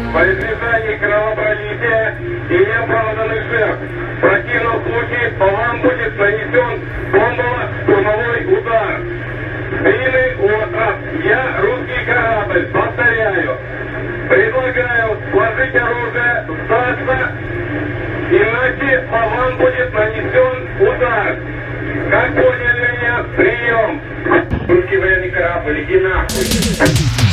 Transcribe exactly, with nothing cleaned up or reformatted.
во избежание кровопролития и неоправданных жертв. В противном случае по вам будет нанесен бомбово-штурмовой удар. Длинный остров. Я русский корабль. Повторяю. Предлагаю сложить оружие, сдаться, иначе по вам будет нанесен удар. Как поняли меня? Прием. Русский военный корабль, иди нахуй.